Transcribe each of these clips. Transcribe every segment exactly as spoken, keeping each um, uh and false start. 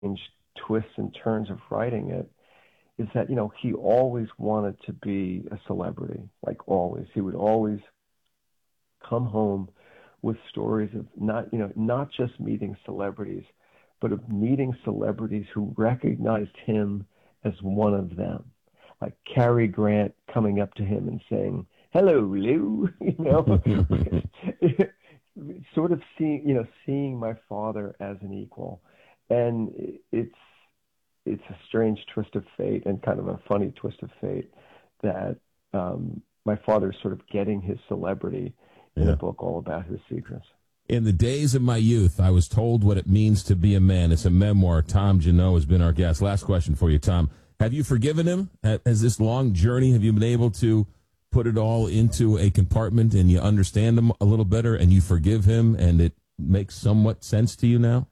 twists and turns of writing it is that, you know, he always wanted to be a celebrity, like always. He would always come home with stories of not, you know, not just meeting celebrities, but of meeting celebrities who recognized him as one of them. Like Cary Grant coming up to him and saying, "Hello, Lou," you know, sort of seeing, you know, seeing my father as an equal. And it's, it's a strange twist of fate and kind of a funny twist of fate that um, my father's sort of getting his celebrity in yeah. a book all about his secrets. In the days of my youth, I was told what it means to be a man. It's a memoir. Tom Junod has been our guest. Last question for you, Tom. Have you forgiven him? Has this long journey, have you been able to put it all into a compartment and you understand him a little better and you forgive him and it makes somewhat sense to you now?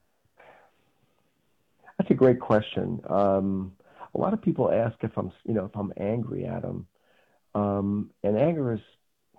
That's a great question. Um, a lot of people ask if I'm, you know, if I'm angry at him. Um, and anger is,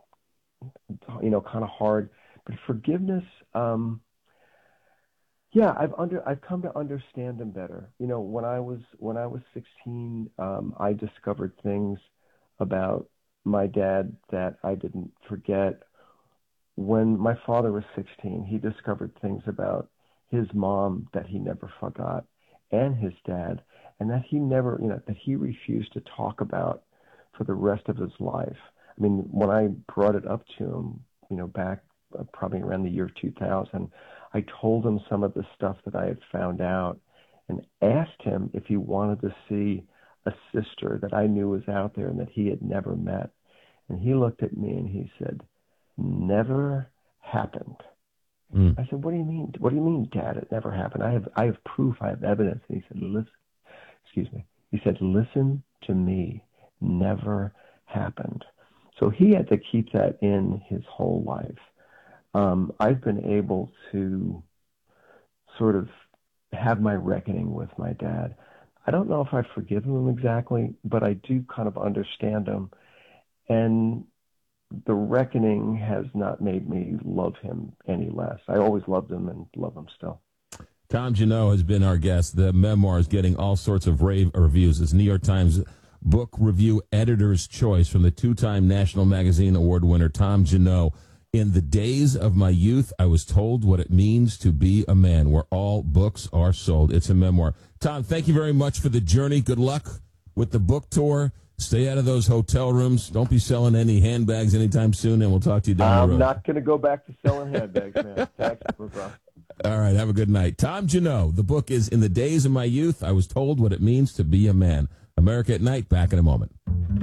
you know, kind of hard. But forgiveness, um, yeah, I've under I've come to understand him better. You know, when I was when I was sixteen, um, I discovered things about my dad that I didn't forget. When my father was sixteen, he discovered things about his mom that he never forgot, and his dad, and that he never, you know, that he refused to talk about for the rest of his life. I mean, when I brought it up to him, you know, back uh, probably around the year two thousand, I told him some of the stuff that I had found out and asked him if he wanted to see a sister that I knew was out there and that he had never met. And he looked at me and he said, "Never happened." Mm. I said, "What do you mean? What do you mean, Dad? It never happened. I have, I have proof. I have evidence." And he said, "Listen, excuse me." He said, "Listen to me. Never happened." So he had to keep that in his whole life. Um, I've been able to sort of have my reckoning with my dad. I don't know if I've forgiven him exactly, but I do kind of understand him. And the reckoning has not made me love him any less. I always loved him and love him still. Tom Junod has been our guest. The memoir is getting all sorts of rave reviews. It's New York Times Book Review Editor's Choice from the two-time National Magazine Award winner, Tom Junod. In the days of my youth, I was told what it means to be a man, where all books are sold. It's a memoir. Tom, thank you very much for the journey. Good luck with the book tour. Stay out of those hotel rooms. Don't be selling any handbags anytime soon, and we'll talk to you down I'm the road. I'm not going to go back to selling handbags, man. Thanks, bro. All right, have a good night. Tom Junod. The book is In the Days of My Youth, I Was Told What It Means to Be a Man. America at Night, back in a moment.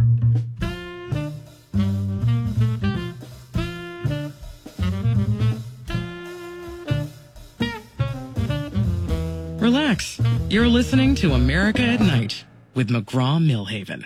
Relax. You're listening to America at Night with McGraw-Milhaven.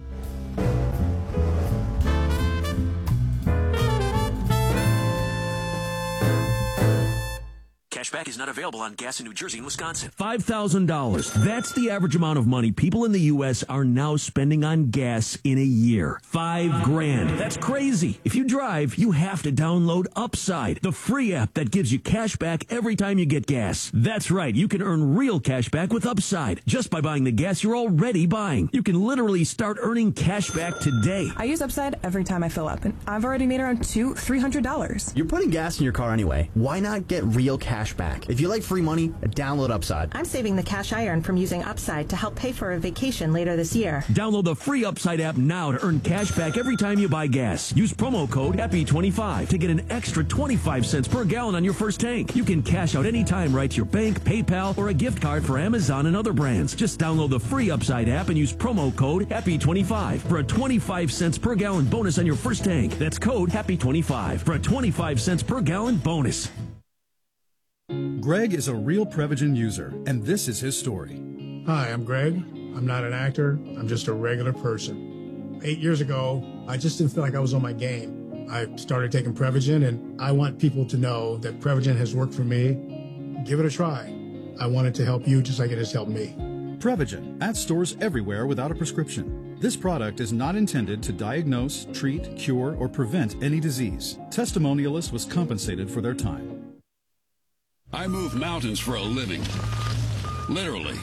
Cashback is not available on gas in New Jersey and Wisconsin. five thousand dollars. That's the average amount of money people in the U S are now spending on gas in a year. Five grand. That's crazy. If you drive, you have to download Upside, the free app that gives you cash back every time you get gas. That's right. You can earn real cash back with Upside just by buying the gas you're already buying. You can literally start earning cash back today. I use Upside every time I fill up, and I've already made around two, three hundred dollars. You're putting gas in your car anyway. Why not get real cash back? If you like free money, download Upside. I'm saving the cash I earn from using Upside to help pay for a vacation later this year. Download the free Upside app now to earn cash back every time you buy gas. Use promo code Happy twenty-five to get an extra twenty-five cents per gallon on your first tank. You can cash out anytime right to your bank, PayPal, or a gift card for Amazon and other brands. Just download the free Upside app and use promo code Happy twenty-five for a twenty-five cents per gallon bonus on your first tank. That's code Happy twenty-five for a twenty-five cents per gallon bonus. Greg is a real Prevagen user, and this is his story. Hi, I'm Greg. I'm not an actor. I'm just a regular person. Eight years ago, I just didn't feel like I was on my game. I started taking Prevagen, and I want people to know that Prevagen has worked for me. Give it a try. I want it to help you just like it has helped me. Prevagen, at stores everywhere without a prescription. This product is not intended to diagnose, treat, cure, or prevent any disease. Testimonialists was compensated for their time. I move mountains for a living. Literally.